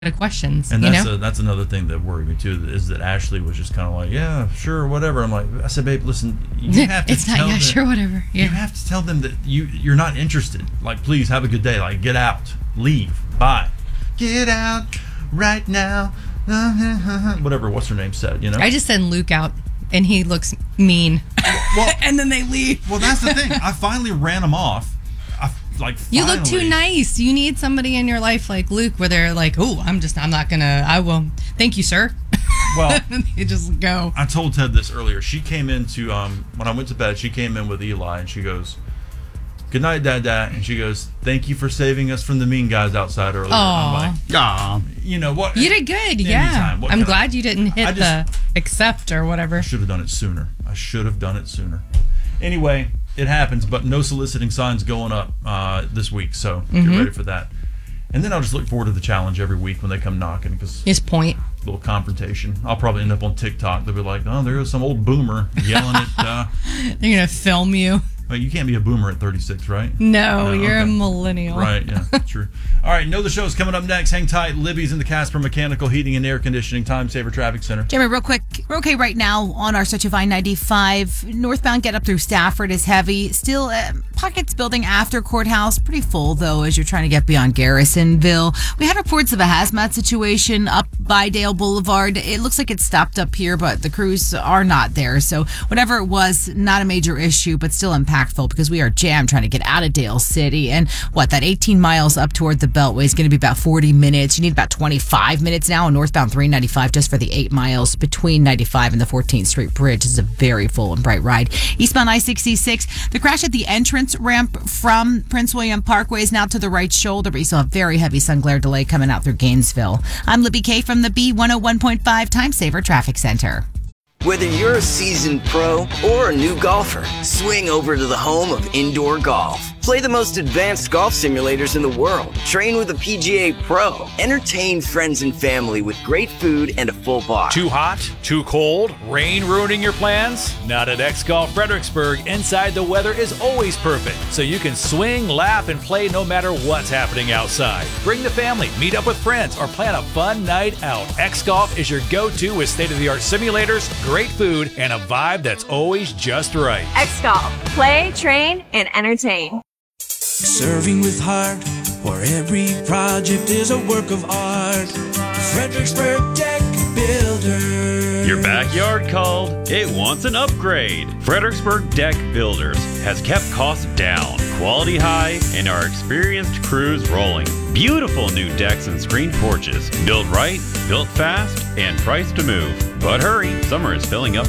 questions. And that's another thing that worried me too, is that Ashley was just kind of like, yeah, sure, whatever. I'm like, I said, babe, listen, you have to it's not, yeah, sure, whatever. Yeah. You have to tell them that you're not interested. Like, please have a good day. Like, get out, leave, bye, get out right now. Whatever, what's her name said, I just send Luke out, and he looks mean. Well, and then they leave. Well, that's the thing. I finally ran them off. You look too nice. You need somebody in your life like Luke where they're like, I will. Thank you, sir. Well, you just go. I told Ted this earlier. She came into, when I went to bed, she came in with Eli and she goes, good night, Dad. And she goes, thank you for saving us from the mean guys outside earlier. I'm like, you know what? You did good, yeah. I'm glad you didn't hit the accept or whatever. I should have done it sooner. Anyway, it happens, but no soliciting signs going up this week, so get ready for that. And then I'll just look forward to the challenge every week when they come knocking, because his point, a little confrontation. I'll probably end up on TikTok. They'll be like, oh, there goes some old boomer yelling at they're gonna film you. Well, you can't be a boomer at 36, right? No, you're a millennial. Right, yeah, true. All right, Know the Show's coming up next. Hang tight. Libby's in the Casper Mechanical Heating and Air Conditioning Time Saver Traffic Center. Jeremy, real quick, we're okay right now on our stretch of I-95. Northbound get up through Stafford is heavy. Still, pockets building after Courthouse. Pretty full, though, as you're trying to get beyond Garrisonville. We had reports of a hazmat situation up by Dale Boulevard. It looks like it's stopped up here, but the crews are not there. So whatever it was, not a major issue, but still impactful because we are jammed trying to get out of Dale City. And that 18 miles up toward the Beltway is going to be about 40 minutes. You need about 25 minutes now on northbound 395 just for the 8 miles between 95 and the 14th Street Bridge. This is a very full and bright ride. Eastbound I-66, the crash at the entrance ramp from Prince William Parkway is now to the right shoulder, but you still have very heavy sun glare delay coming out through Gainesville. I'm Libby K from the B101.5 Time Saver Traffic Center. Whether you're a seasoned pro or a new golfer, swing over to the home of indoor golf. Play the most advanced golf simulators in the world. Train with a PGA Pro. Entertain friends and family with great food and a full bar. Too hot? Too cold? Rain ruining your plans? Not at X Golf Fredericksburg. Inside, the weather is always perfect, so you can swing, laugh, and play no matter what's happening outside. Bring the family, meet up with friends, or plan a fun night out. X Golf is your go-to with state-of-the-art simulators, great food, and a vibe that's always just right. X Golf. Play, train, and entertain. Serving with heart, where every project is a work of art. Fredericksburg Deck Builders. Your backyard called? It wants an upgrade. Fredericksburg Deck Builders has kept costs down, quality high, and our experienced crews rolling. Beautiful new decks and screened porches. Built right, built fast, and priced to move. But hurry, summer is filling up